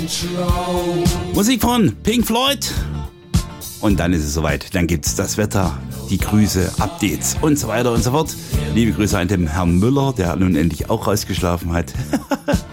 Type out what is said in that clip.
Musik von Pink Floyd. Und dann ist es soweit. Dann gibt's das Wetter, die Grüße, Updates und so weiter und so fort. Liebe Grüße an den Herrn Müller, der nun endlich auch rausgeschlafen hat.